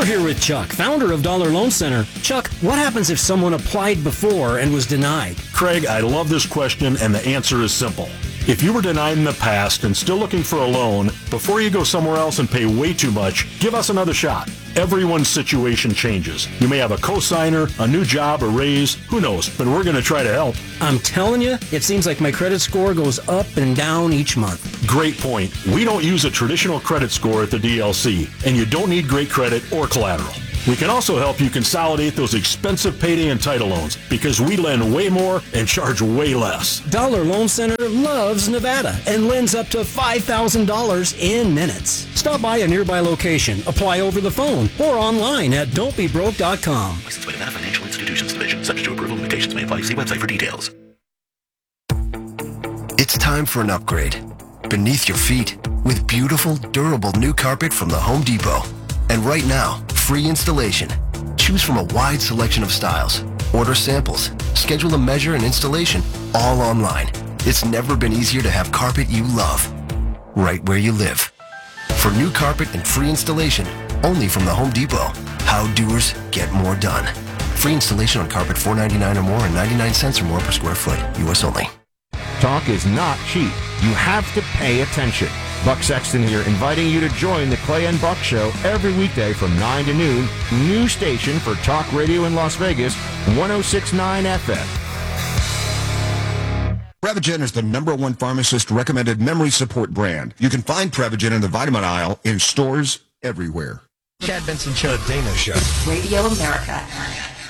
We're here with Chuck, founder of Dollar Loan Center. Chuck, what happens if someone applied before and was denied? Craig, I love this question, and the answer is simple. If you were denied in the past and still looking for a loan, before you go somewhere else and pay way too much, give us another shot. Everyone's situation changes. You may have a cosigner, a new job, a raise, who knows, but we're going to try to help. I'm telling you, it seems like my credit score goes up and down each month. Great point. We don't use a traditional credit score at the DLC, and you don't need great credit or collateral. We can also help you consolidate those expensive payday and title loans because we lend way more and charge way less. Dollar Loan Center loves Nevada and lends up to $5,000 in minutes. Stop by a nearby location, apply over the phone, or online at don'tbebroke.com. Licensed by Nevada Financial Institutions Division. Subject to approval. Limitations may apply. See website for details. It's time for an upgrade. Beneath your feet, with beautiful, durable new carpet from the Home Depot. And right now, free installation. Choose from a wide selection of styles. Order samples. Schedule a measure and installation, all online. It's never been easier to have carpet you love, right where you live. For new carpet and free installation, only from the Home Depot. How doers get more done. Free installation on carpet $4.99 or more and 99 cents or more per square foot. U.S. only. Talk is not cheap. You have to pay attention. Buck Sexton here, inviting you to join the Clay and Buck Show every weekday from 9 to noon. New station for talk radio in Las Vegas, 106.9 FM. Prevagen is the #1 pharmacist-recommended memory support brand. You can find Prevagen in the vitamin aisle in stores everywhere. Chad Benson Show. The Dana Show. Radio America.